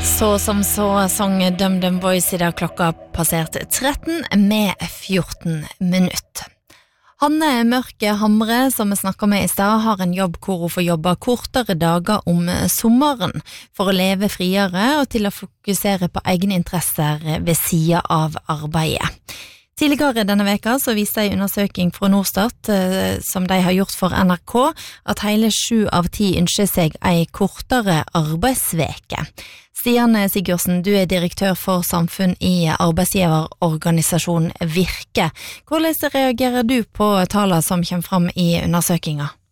Så som så sang DumDum Boys I dag klokka passert 13 med 14 minutt. Hanne Mørke Hamre, som vi snakket med I sted, har en jobb hvor hun får jobbe kortere dager om sommeren for å leve friere og til å fokusere på egne interesser ved siden av arbeidet. Tidligere denne veka så viste en undersøking fra Norstat, som de har gjort for NRK, at hele 7 av 10 ønsker seg en kortere arbeidsveke. Stian Sigurdsen, du direktør for samfunn I arbeidsgiverorganisasjonen Virke. Hvordan reagerer du på tallene som kommer fram I undersøkinga?